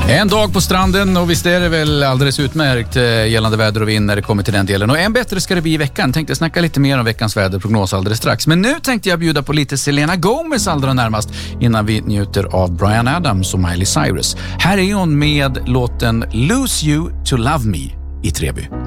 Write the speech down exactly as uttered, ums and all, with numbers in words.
En dag på stranden och visst är det väl alldeles utmärkt gällande väder och vind när det kommer till den delen. Och än bättre ska det bli i veckan. Tänkte snacka lite mer om veckans väderprognos alldeles strax. Men nu tänkte jag bjuda på lite Selena Gomez allra närmast innan vi njuter av Bryan Adams och Miley Cyrus. Här är hon med låten Lose You to Love Me i Treby.